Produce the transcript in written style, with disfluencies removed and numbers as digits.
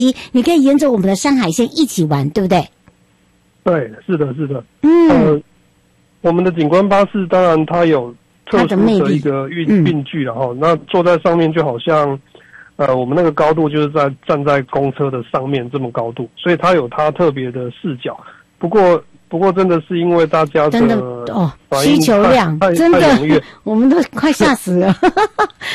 你可以沿着我们的山海线一起玩，对不对？ 对，是的，是的。 我们的景观巴士当然它有特殊的一个运具然后那坐在上面就好像我们那个高度就是站在公车的上面这么高度，所以它有它特别的视角。不过真的是因为大家的需求量真的，我们都快吓死了。